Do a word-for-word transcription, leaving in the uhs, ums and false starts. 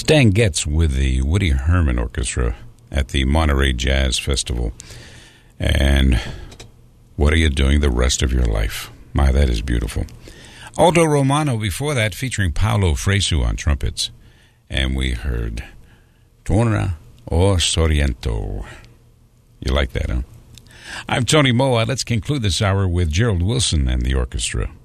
Stan Getz with the Woody Herman Orchestra at the Monterey Jazz Festival. And what are you doing the rest of your life? My, that is beautiful. Aldo Romano before that, featuring Paolo Fresu on trumpets. And we heard Torna o Sorrento. You like that, huh? I'm Tony Moa. Let's conclude this hour with Gerald Wilson and the orchestra.